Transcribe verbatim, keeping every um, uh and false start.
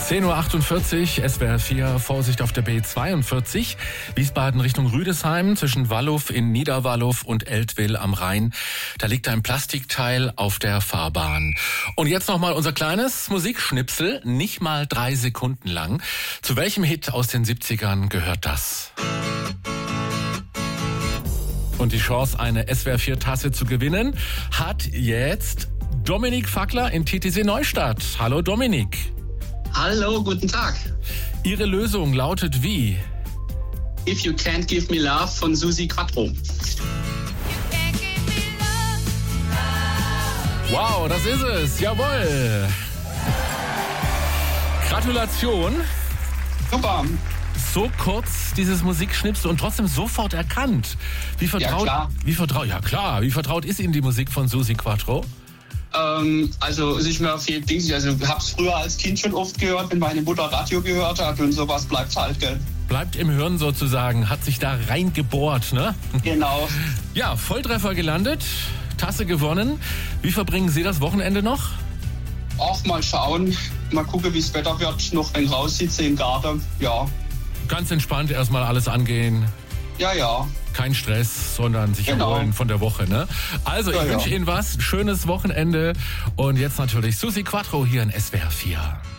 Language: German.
zehn Uhr achtundvierzig, S W R vier, Vorsicht auf der B zweiundvierzig, Wiesbaden Richtung Rüdesheim, zwischen Walluff in Niederwalluff und Eltville am Rhein. Da liegt ein Plastikteil auf der Fahrbahn. Und jetzt nochmal unser kleines Musikschnipsel, nicht mal drei Sekunden lang. Zu welchem Hit aus den siebzigern gehört das? Und die Chance, eine S W R vier Tasse zu gewinnen, hat jetzt Dominik Fackler in T T C Neustadt. Hallo Dominik. Hallo, guten Tag. Ihre Lösung lautet wie? If You Can't Give Me Love von Suzi Quatro. Wow, das ist es. Jawohl. Gratulation. Super. So kurz dieses Musikschnipsel und trotzdem sofort erkannt. Wie vertraut, Ja, klar. Wie vertraut, ja klar, wie vertraut ist Ihnen die Musik von Suzi Quatro? Ähm, also es ist mir viel Dings. Also ich habe es früher als Kind schon oft gehört, wenn meine Mutter Radio gehört hat und sowas bleibt halt, gell? Bleibt im Hirn sozusagen, hat sich da reingebohrt, ne? Genau. Ja, Volltreffer gelandet, Tasse gewonnen. Wie verbringen Sie das Wochenende noch? Auch mal schauen, mal gucken, wie das Wetter wird. Noch ein raussitze im Garten. Ja, Ganz entspannt erstmal alles angehen. ja, ja. Kein Stress, sondern sich Genau. erholen von der Woche, ne? Also, ich Ja, ja. wünsche Ihnen was, schönes Wochenende und jetzt natürlich Suzi Quatro hier in S W R vier.